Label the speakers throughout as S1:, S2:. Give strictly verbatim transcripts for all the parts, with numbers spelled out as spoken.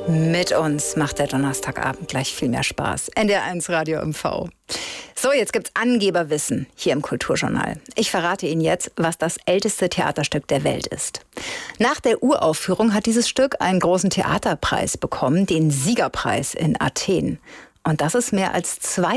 S1: Mit uns macht der Donnerstagabend gleich viel mehr Spaß. N D R eins Radio M V. So, jetzt gibt's Angeberwissen hier im Kulturjournal. Ich verrate Ihnen jetzt, was das älteste Theaterstück der Welt ist. Nach der Uraufführung hat dieses Stück einen großen Theaterpreis bekommen, den Siegerpreis in Athen. Und das ist mehr als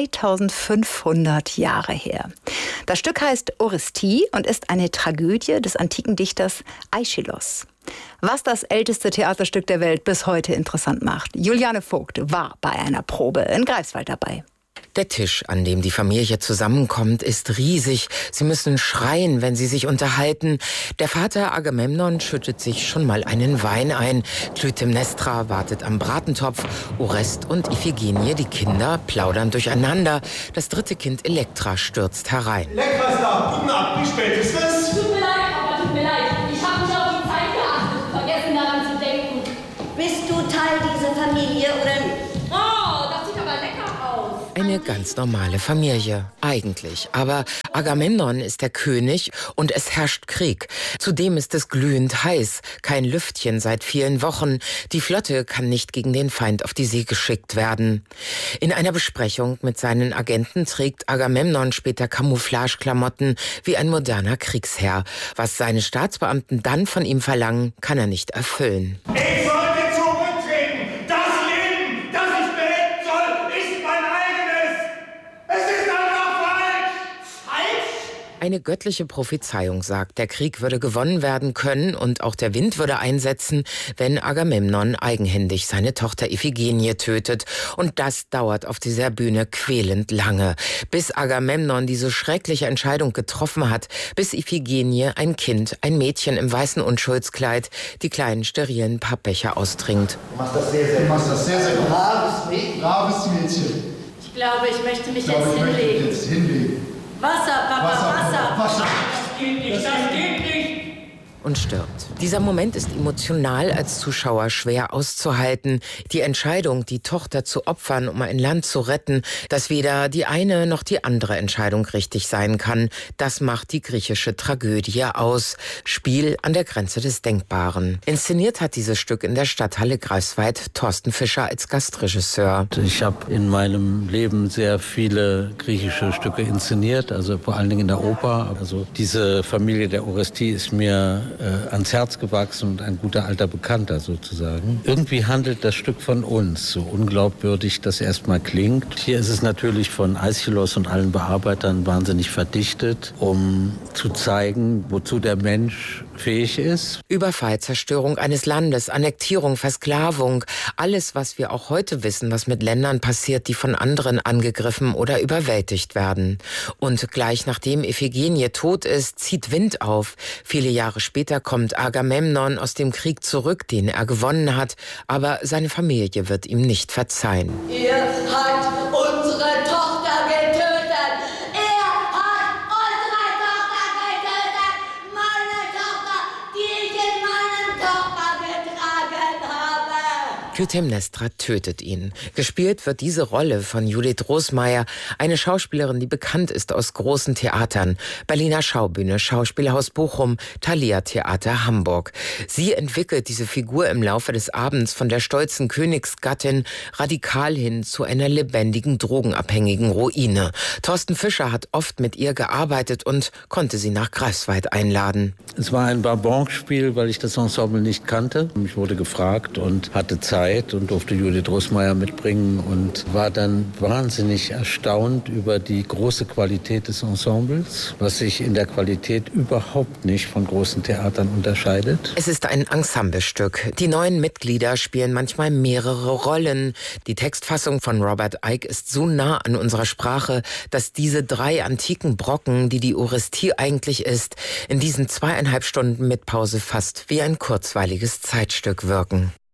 S1: zweitausendfünfhundert Jahre her. Das Stück heißt Orestie und ist eine Tragödie des antiken Dichters Aeschylos. Was das älteste Theaterstück der Welt bis heute interessant macht. Juliane Vogt war bei einer Probe in Greifswald dabei.
S2: Der Tisch, an dem die Familie zusammenkommt, ist riesig. Sie müssen schreien, wenn sie sich unterhalten. Der Vater Agamemnon schüttet sich schon mal einen Wein ein. Clytemnestra wartet am Bratentopf. Orest und Iphigenie, die Kinder, plaudern durcheinander. Das dritte Kind Elektra stürzt herein.
S3: Elektra ist da. Guten Abend. Wie spät ist es?
S4: Tut mir leid, Papa, tut mir leid. Ich habe nicht auf die Zeit geachtet. Vergessen daran zu denken.
S5: Bist du Teil dieser Familie oder nicht?
S4: Oh, das sieht aber lecker aus.
S2: Eine ganz normale Familie, eigentlich. Aber Agamemnon ist der König und es herrscht Krieg. Zudem ist es glühend heiß, kein Lüftchen seit vielen Wochen. Die Flotte kann nicht gegen den Feind auf die See geschickt werden. In einer Besprechung mit seinen Agenten trägt Agamemnon später Camouflageklamotten wie ein moderner Kriegsherr. Was seine Staatsbeamten dann von ihm verlangen, kann er nicht erfüllen.
S3: Ich sollte zurücktreten. Das Leben, das ich beenden soll, ist mein eigenes. Es ist einfach falsch. Falsch?
S2: Eine göttliche Prophezeiung sagt, der Krieg würde gewonnen werden können und auch der Wind würde einsetzen, wenn Agamemnon eigenhändig seine Tochter Iphigenie tötet. Und das dauert auf dieser Bühne quälend lange, bis Agamemnon diese schreckliche Entscheidung getroffen hat, bis Iphigenie, ein Kind, ein Mädchen im weißen Unschuldskleid, die kleinen sterilen Pappbecher austrinkt.
S3: Du machst das sehr, sehr, du machst das sehr, sehr gut.
S5: Braves Mädchen.
S3: Braves Mädchen.
S4: Ich glaube, ich möchte mich
S3: Ich glaube,
S4: jetzt
S3: ich möchte
S4: hinlegen.
S3: jetzt hinlegen.
S4: Wasser, Papa, Wasser.
S3: Wasser.
S4: Das geht nicht, das geht nicht.
S2: Und stirbt. Dieser Moment ist emotional als Zuschauer schwer auszuhalten. Die Entscheidung, die Tochter zu opfern, um ein Land zu retten, dass weder die eine noch die andere Entscheidung richtig sein kann, das macht die griechische Tragödie aus. Spiel an der Grenze des Denkbaren. Inszeniert hat dieses Stück in der Stadthalle Greifswald Thorsten Fischer als Gastregisseur.
S6: Ich habe in meinem Leben sehr viele griechische Stücke inszeniert, also vor allen Dingen in der Oper. Also diese Familie der Orestie ist mir äh, ans Herz gewachsen und ein guter alter Bekannter sozusagen. Irgendwie handelt das Stück von uns, so unglaubwürdig das erstmal klingt. Hier ist es natürlich von Aeschylos und allen Bearbeitern wahnsinnig verdichtet, um zu zeigen, wozu der Mensch fähig ist.
S2: Überfall, Zerstörung eines Landes, Annektierung, Versklavung, alles, was wir auch heute wissen, was mit Ländern passiert, die von anderen angegriffen oder überwältigt werden. Und gleich nachdem Iphigenie tot ist, zieht Wind auf. Viele Jahre später kommt Agamemnon aus dem Krieg zurück, den er gewonnen hat, aber seine Familie wird ihm nicht verzeihen.
S5: Er hat unsere Tochter getötet. Er hat unsere Tochter getötet. Meine Tochter, die ich in meinem Körper getragen habe.
S2: Clytemnestra tötet ihn. Gespielt wird diese Rolle von Judith Rosmeier, eine Schauspielerin, die bekannt ist aus großen Theatern. Berliner Schaubühne, Schauspielhaus Bochum, Thalia Theater Hamburg. Sie entwickelt diese Figur im Laufe des Abends von der stolzen Königsgattin radikal hin zu einer lebendigen, drogenabhängigen Ruine. Thorsten Fischer hat oft mit ihr gearbeitet und konnte sie nach Greifswald einladen.
S6: Es war ein Barbanque-Spiel, weil ich das Ensemble nicht kannte. Ich wurde gefragt und hatte Zeit und durfte Judith Rosmeier mitbringen und war dann wahnsinnig erstaunt über die große Qualität des Ensembles, was sich in der Qualität überhaupt nicht von großen Theatern unterscheidet.
S2: Es ist ein Ensemblestück. Die neuen Mitglieder spielen manchmal mehrere Rollen. Die Textfassung von Robert Icke ist so nah an unserer Sprache, dass diese drei antiken Brocken, die die Orestie eigentlich ist, in diesen zweieinhalb Stunden mit Pause fast wie ein kurzweiliges Zeitstück wirken.